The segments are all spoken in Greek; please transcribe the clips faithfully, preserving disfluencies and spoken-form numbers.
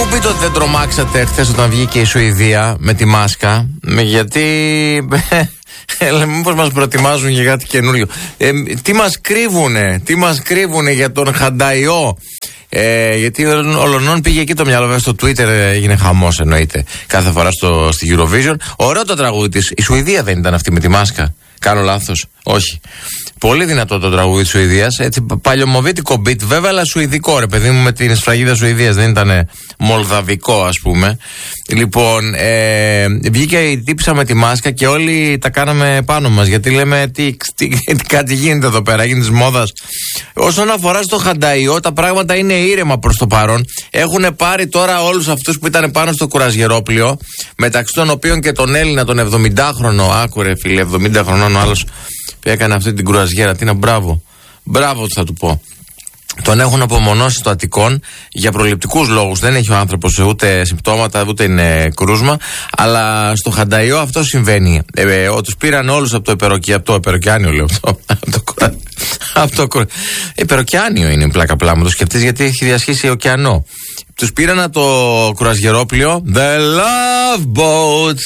μου πείτε ότι δεν τρομάξατε χθες όταν βγήκε η Σουηδία με τη μάσκα, γιατί μήπως μας προετοιμάζουν για κάτι καινούριο. Ε, τι μας κρύβουνε, τι μας κρύβουνε για τον Χανταϊό. Ε, γιατί ολονών πήγε εκεί το μυαλό, βέβαια στο Twitter έγινε χαμός, εννοείται, κάθε φορά στο, στη Eurovision. Ωραίο το τραγούδι της. Η Σουηδία δεν ήταν αυτή με τη μάσκα? Κάνω λάθος? Όχι. Πολύ δυνατό το τραγούδι της Σουηδίας. Έτσι, παλιωμοβίτικο beat, βέβαια, αλλά σουηδικό, ρε παιδί μου, με την σφραγίδα Σουηδίας. Δεν ήταν μολδαβικό, ας πούμε. Λοιπόν, ε, βγήκε η τύψα με τη μάσκα και όλοι τα κάναμε πάνω μας. Γιατί λέμε, τι, τι, τι κάτι γίνεται εδώ πέρα, γίνεται της μόδας. Όσον αφορά στο Χανταϊό, τα πράγματα είναι ήρεμα προς το παρόν. Έχουν πάρει τώρα όλους αυτούς που ήταν πάνω στο κουρασγερόπλιο, μεταξύ των οποίων και τον Έλληνα, τον εβδομηντάχρονο. Άκουρε, φίλε, εβδομήντα χρονών ο άλλος που έκανε αυτή την κουρασγέρα. Τι να, μπράβο. Μπράβο, θα του πω. Τον έχουν απομονώσει στο Αττικόν για προληπτικούς λόγους. Δεν έχει ο άνθρωπος ούτε συμπτώματα, ούτε είναι κρούσμα. Αλλά στο Χανταϊό αυτό συμβαίνει. Ε, ε, τους πήραν όλους από το επεροκιάνιο. Από το επεροκιάνιο, λέω. Από το επεροκιάνιο είναι η πλάκα πλάμα. Το σκεφτείς, γιατί έχει διασχίσει ωκεανό. Τους πήραν από το κουρασγερόπλιο The Love Boat.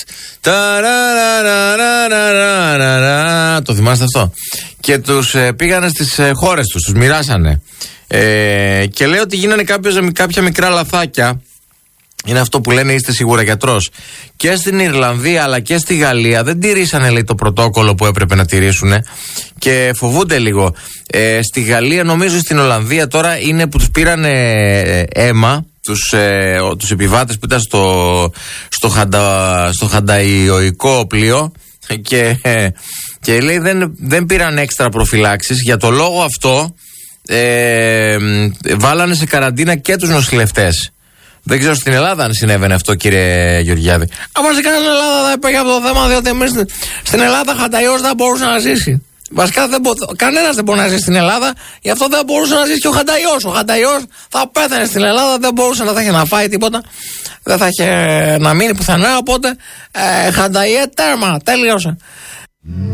Το θυμάστε αυτό? Και τους ε, πήγανε στις ε, χώρες τους, τους μοιράσανε. Ε, και λέει ότι γίνανε κάποιες, κάποια μικρά λαθάκια. Είναι αυτό που λένε είστε σίγουρα γιατρός. Και στην Ιρλανδία αλλά και στη Γαλλία δεν τηρήσανε, λέει, το πρωτόκολλο που έπρεπε να τηρήσουν και φοβούνται λίγο. Ε, στη Γαλλία, νομίζω στην Ολλανδία τώρα είναι που τους πήρανε ε, αίμα, τους, ε, τους επιβάτες που ήταν στο, στο, χαντα, στο χανταϊοϊκό πλοίο και, ε, και λέει δεν, δεν πήραν έξτρα προφυλάξεις. Για το λόγο αυτό ε, βάλανε σε καραντίνα και τους νοσηλευτές. Δεν ξέρω στην Ελλάδα αν συνέβαινε αυτό, κύριε Γεωργιάδη. Αν βασικά στην Ελλάδα θα υπήρχε αυτό το θέμα, διότι εμείς στην Ελλάδα Χανταϊός δεν μπορούσε να ζήσει. Βασικά δεν μπο... κανένας δεν μπορεί να ζήσει στην Ελλάδα, γι' αυτό δεν μπορούσε να ζήσει και ο Χανταϊός. Ο Χανταϊός θα πέθανε στην Ελλάδα, δεν μπορούσε να θα είχε να φάει τίποτα, δεν θα είχε να μείνει πουθενά. Οπότε ε, Χανταϊέ, τέρμα, τέλειωσε.